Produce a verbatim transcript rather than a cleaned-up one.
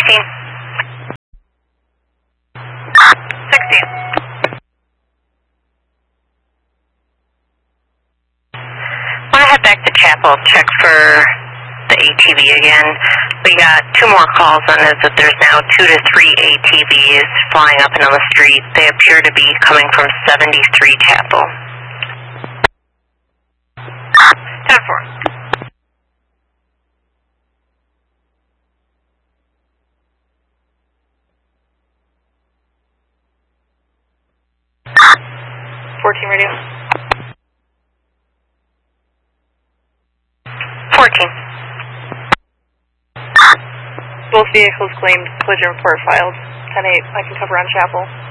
fifteen. sixteen. I want to head back to Chapel, check for the A T V again. We got two more calls on this that there's now two to three A T Vs flying up and down the street. They appear to be coming from seventy-three Chapel. ten four. fourteen radio. fourteen. Both vehicles claimed collision report filed. ten eight, I can cover on Chapel.